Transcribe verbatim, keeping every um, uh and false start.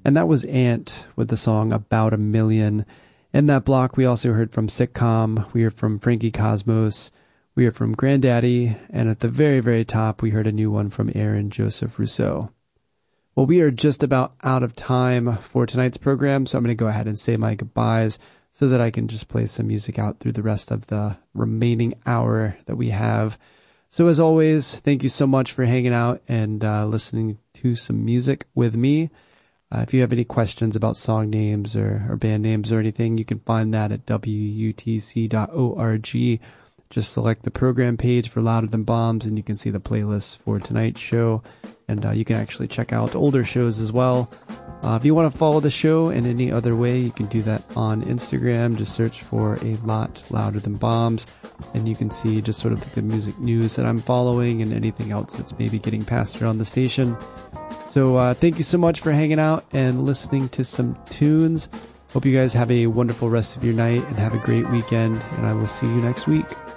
And that was Ant with the song About a Million. In that block, we also heard from Sitcom, we heard from Frankie Cosmos, we heard from Granddaddy, and at the very, very top, we heard a new one from Aaron Joseph Rousseau. Well, we are just about out of time for tonight's program, so I'm going to go ahead and say my goodbyes so that I can just play some music out through the rest of the remaining hour that we have. So as always, thank you so much for hanging out and uh, listening to some music with me. Uh, if you have any questions about song names or, or band names or anything, you can find that at W U T C dot org. Just select the program page for Louder Than Bombs, and you can see the playlist for tonight's show. And uh, you can actually check out older shows as well. Uh, if you want to follow the show in any other way, you can do that on Instagram. Just search for A Lot Louder Than Bombs, and you can see just sort of the music news that I'm following and anything else that's maybe getting passed around the station. So uh, thank you so much for hanging out and listening to some tunes. Hope you guys have a wonderful rest of your night and have a great weekend, and I will see you next week.